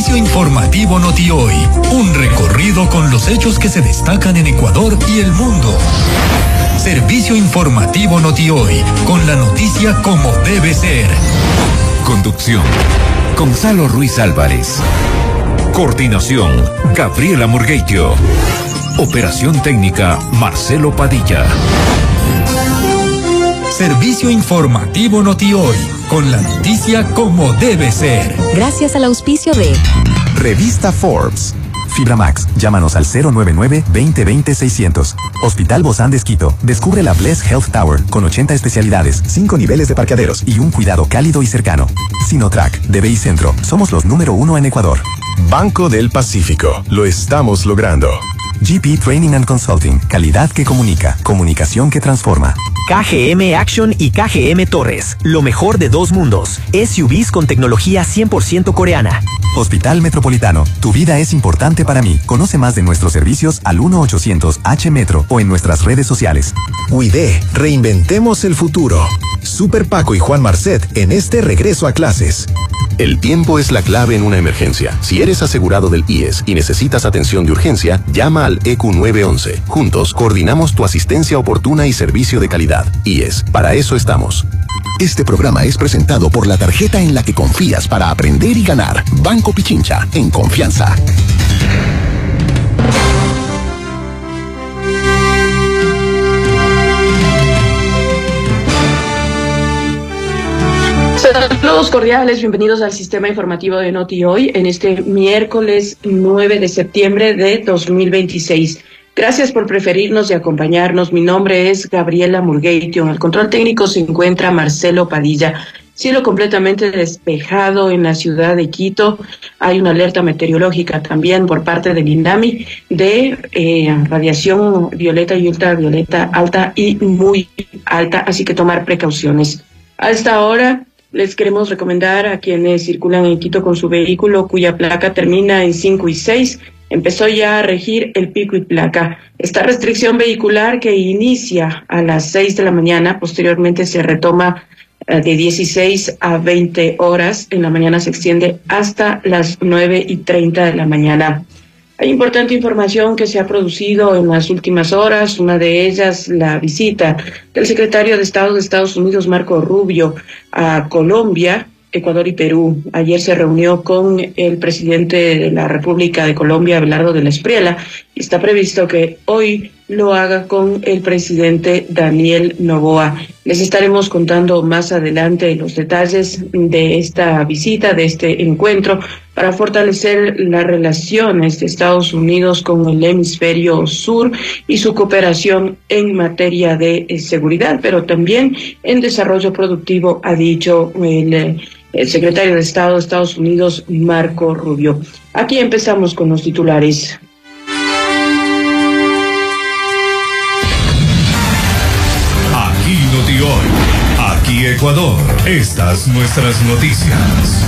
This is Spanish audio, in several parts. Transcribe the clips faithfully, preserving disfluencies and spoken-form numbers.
Servicio informativo Noti Hoy. Un recorrido con los hechos que se destacan en Ecuador y el mundo. Servicio informativo Noti Hoy, con la noticia como debe ser. Conducción: Gonzalo Ruiz Álvarez. Coordinación: Gabriela Murgueitio. Operación técnica: Marcelo Padilla. Servicio informativo Noti Hoy, con la noticia como debe ser. Gracias al auspicio de Revista Forbes. Fibra Max, llámanos al cero nueve nueve, veinte veinte seiscientos. Hospital Bozán de Esquito, descubre la Bless Health Tower con ochenta especialidades, cinco niveles de parqueaderos y un cuidado cálido y cercano. Sinotrack, D B I Centro, somos los número uno en Ecuador. Banco del Pacífico, lo estamos logrando. G P Training and Consulting, calidad que comunica, comunicación que transforma. K G M Action y K G M Torres, lo mejor de dos mundos. S U Vs con tecnología cien por ciento coreana. Hospital Metropolitano, tu vida es importante para mí. Conoce más de nuestros servicios al uno ochocientos H Metro o en nuestras redes sociales. Uide, reinventemos el futuro. Super Paco y Juan Marcet en este regreso a clases. El tiempo es la clave en una emergencia. Si eres asegurado del I E S y necesitas atención de urgencia, llama al E Q nueve once. Juntos coordinamos tu asistencia oportuna y servicio de calidad. I E S, para eso estamos. Este programa es presentado por la tarjeta en la que confías para aprender y ganar. Banco Pichincha, en confianza. Saludos cordiales, bienvenidos al sistema informativo de Noti Hoy en este miércoles nueve de septiembre de dos mil veintiséis. Gracias por preferirnos y acompañarnos. Mi nombre es Gabriela Murgueitio. En el control técnico se encuentra Marcelo Padilla. Cielo completamente despejado en la ciudad de Quito. Hay una alerta meteorológica también por parte del INAMI de eh, radiación violeta y ultravioleta alta y muy alta, así que tomar precauciones. A esta hora les queremos recomendar a quienes circulan en Quito con su vehículo cuya placa termina en cinco y seis, empezó ya a regir el pico y placa. Esta restricción vehicular que inicia a las seis de la mañana, posteriormente se retoma eh, de dieciséis a veinte horas, en la mañana se extiende hasta las nueve y treinta de la mañana. Hay importante información que se ha producido en las últimas horas, una de ellas la visita del secretario de Estado de Estados Unidos, Marco Rubio, a Colombia, Ecuador y Perú. Ayer se reunió con el presidente de la República de Colombia, Abelardo de la Espriella, y está previsto que hoy lo haga con el presidente Daniel Noboa. Les estaremos contando más adelante los detalles de esta visita, de este encuentro, para fortalecer las relaciones de Estados Unidos con el hemisferio sur y su cooperación en materia de eh, seguridad, pero también en desarrollo productivo, ha dicho el, el secretario de Estado de Estados Unidos, Marco Rubio. Aquí empezamos con los titulares. Aquí Noti Hoy, aquí Ecuador, estas nuestras noticias.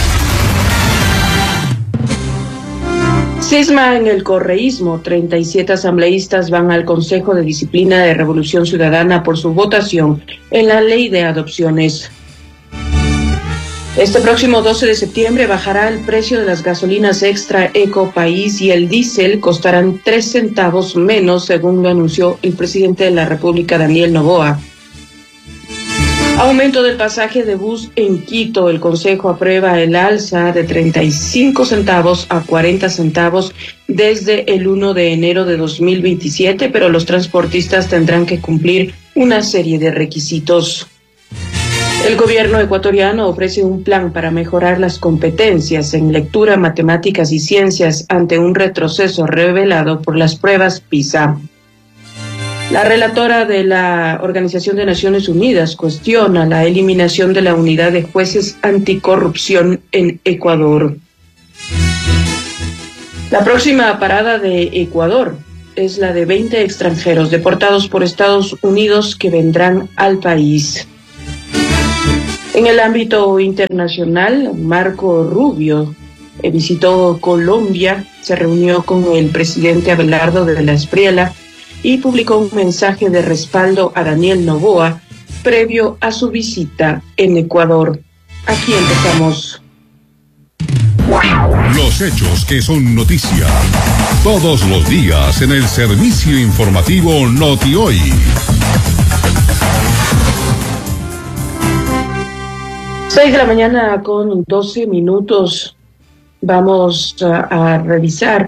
Cisma en el correísmo. treinta y siete asambleístas van al Consejo de Disciplina de Revolución Ciudadana por su votación en la ley de adopciones. Este próximo doce de septiembre bajará el precio de las gasolinas extra Eco País y el diésel costarán tres centavos menos, según lo anunció el presidente de la República, Daniel Noboa. Aumento del pasaje de bus en Quito. El Consejo aprueba el alza de treinta y cinco centavos a cuarenta centavos desde el primero de enero de dos mil veintisiete, pero los transportistas tendrán que cumplir una serie de requisitos. El gobierno ecuatoriano ofrece un plan para mejorar las competencias en lectura, matemáticas y ciencias ante un retroceso revelado por las pruebas PISA. La relatora de la Organización de Naciones Unidas cuestiona la eliminación de la unidad de jueces anticorrupción en Ecuador. La próxima parada de Ecuador es la de veinte extranjeros deportados por Estados Unidos que vendrán al país. En el ámbito internacional, Marco Rubio eh, visitó Colombia, se reunió con el presidente Abelardo de la Espriella y publicó un mensaje de respaldo a Daniel Noboa previo a su visita en Ecuador. Aquí empezamos. Los Los hechos que son noticia. Todos los días en el servicio informativo Noti Hoy. Seis de la mañana con doce minutos. Vamos a, a revisar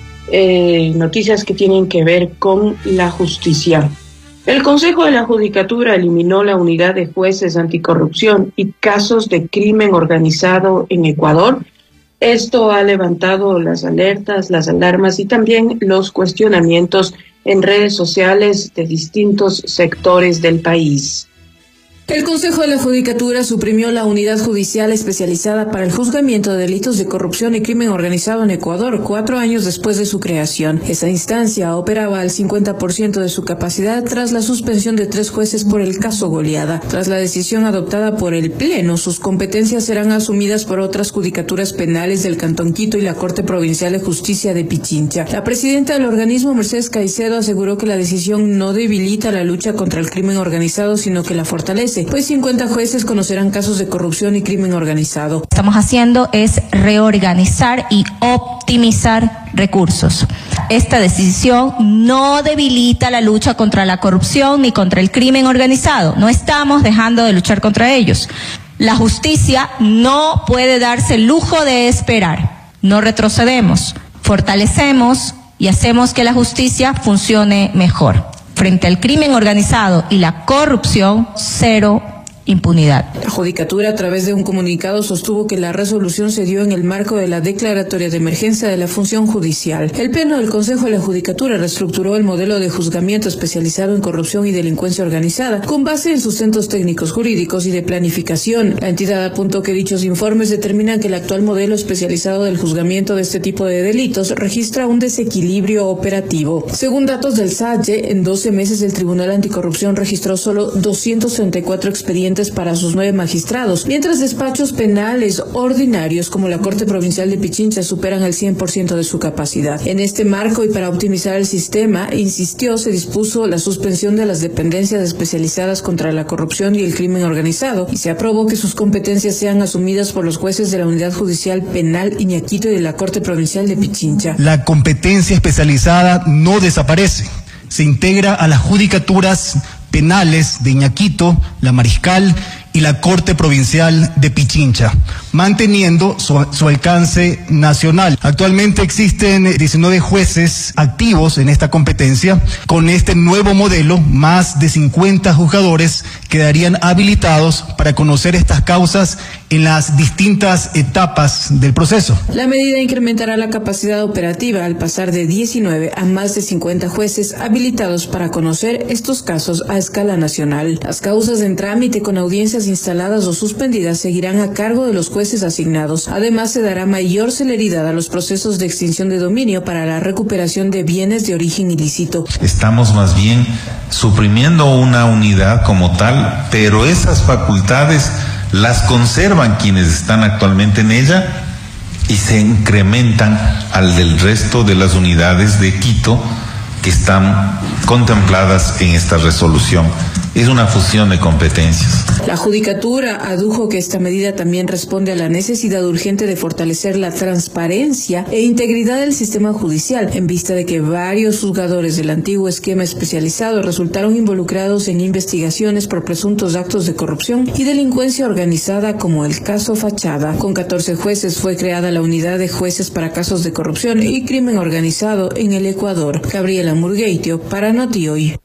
eh, noticias que tienen que ver con la justicia. El Consejo de la Judicatura eliminó la unidad de jueces anticorrupción y casos de crimen organizado en Ecuador. Esto ha levantado las alertas, las alarmas y también los cuestionamientos en redes sociales de distintos sectores del país. El Consejo de la Judicatura suprimió la unidad judicial especializada para el juzgamiento de delitos de corrupción y crimen organizado en Ecuador, cuatro años después de su creación. Esa instancia operaba al cincuenta por ciento de su capacidad tras la suspensión de tres jueces por el caso Goleada. Tras la decisión adoptada por el Pleno, sus competencias serán asumidas por otras judicaturas penales del Cantón Quito y la Corte Provincial de Justicia de Pichincha. La presidenta del organismo, Mercedes Caicedo, aseguró que la decisión no debilita la lucha contra el crimen organizado, sino que la fortalece, pues cincuenta jueces conocerán casos de corrupción y crimen organizado. Lo que estamos haciendo es reorganizar y optimizar recursos. Esta decisión no debilita la lucha contra la corrupción ni contra el crimen organizado. No estamos dejando de luchar contra ellos. La justicia no puede darse el lujo de esperar. No retrocedemos, fortalecemos y hacemos que la justicia funcione mejor. Frente al crimen organizado y la corrupción, cero impunidad. La Judicatura, a través de un comunicado, sostuvo que la resolución se dio en el marco de la declaratoria de emergencia de la función judicial. El Pleno del Consejo de la Judicatura reestructuró el modelo de juzgamiento especializado en corrupción y delincuencia organizada con base en sustentos técnicos jurídicos y de planificación. La entidad apuntó que dichos informes determinan que el actual modelo especializado del juzgamiento de este tipo de delitos registra un desequilibrio operativo. Según datos del S A D E, en doce meses el Tribunal Anticorrupción registró solo doscientos treinta y cuatro expedientes para sus nueve magistrados, mientras despachos penales ordinarios como la Corte Provincial de Pichincha superan el cien por ciento de su capacidad. En este marco y para optimizar el sistema, insistió, se dispuso la suspensión de las dependencias especializadas contra la corrupción y el crimen organizado y se aprobó que sus competencias sean asumidas por los jueces de la Unidad Judicial Penal Iñaquito y de la Corte Provincial de Pichincha. La competencia especializada no desaparece, se integra a las judicaturas penales de Iñaquito, la Mariscal y la Corte Provincial de Pichincha, manteniendo su, su alcance nacional. Actualmente existen diecinueve jueces activos en esta competencia. Con este nuevo modelo, más de cincuenta juzgadores quedarían habilitados para conocer estas causas en las distintas etapas del proceso. La medida incrementará la capacidad operativa al pasar de diecinueve a más de cincuenta jueces habilitados para conocer estos casos a escala nacional. Las causas en trámite con audiencias instaladas o suspendidas seguirán a cargo de los jueces asignados. Además, se dará mayor celeridad a los procesos de extinción de dominio para la recuperación de bienes de origen ilícito. Estamos más bien suprimiendo una unidad como tal, pero esas facultades las conservan quienes están actualmente en ella y se incrementan al del resto de las unidades de Quito que están contempladas en esta resolución. Es una fusión de competencias. La Judicatura adujo que esta medida también responde a la necesidad urgente de fortalecer la transparencia e integridad del sistema judicial, en vista de que varios juzgadores del antiguo esquema especializado resultaron involucrados en investigaciones por presuntos actos de corrupción y delincuencia organizada, como el caso Fachada. Con catorce jueces fue creada la unidad de jueces para casos de corrupción y crimen organizado en el Ecuador. Gabriela Murgueitio, para Noti Hoy.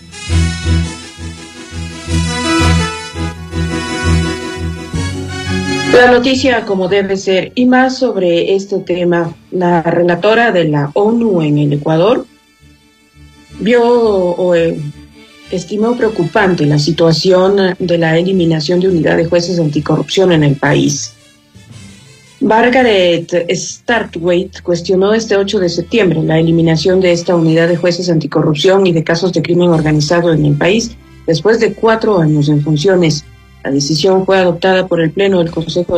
La noticia como debe ser, y más sobre este tema. La relatora de la ONU en el Ecuador vio o eh, estimó preocupante la situación de la eliminación de unidad de jueces anticorrupción en el país. Margaret Startwaite cuestionó este ocho de septiembre la eliminación de esta unidad de jueces anticorrupción y de casos de crimen organizado en el país después de cuatro años en funciones. La decisión fue adoptada por el Pleno del Consejo